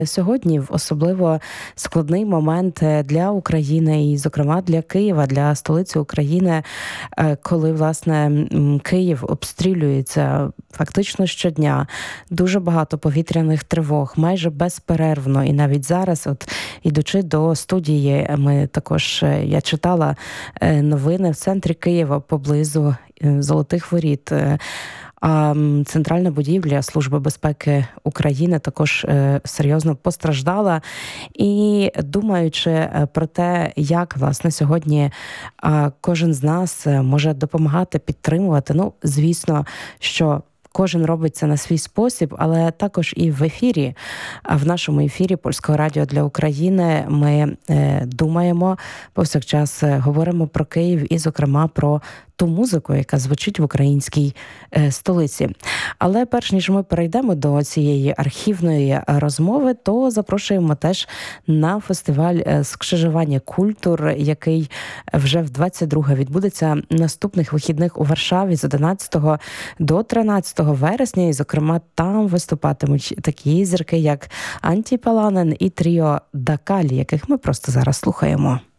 Сьогодні в особливо складний момент для України і, зокрема, для Києва, для столиці України, коли, власне, Київ обстрілюється фактично щодня. Дуже багато повітряних тривог, майже безперервно. І навіть зараз, ідучи до студії, я читала новини в центрі Києва поблизу Золотих Воріт. А центральна будівля Служби безпеки України також серйозно постраждала. І думаючи про те, як, власне, сьогодні кожен з нас може допомагати, підтримувати, звісно, що кожен робить це на свій спосіб, але також і в ефірі, в нашому ефірі Польського радіо для України ми думаємо, повсякчас говоримо про Київ і, зокрема, про ту музику, яка звучить в українській столиці. Але перш ніж ми перейдемо до цієї архівної розмови, то запрошуємо теж на фестиваль «Скрижування культур», який вже в 22-ге відбудеться наступних вихідних у Варшаві з 11 до 13 вересня. І, зокрема, там виступатимуть такі зірки, як Анті Паланен і тріо Дакалі, яких ми просто зараз слухаємо.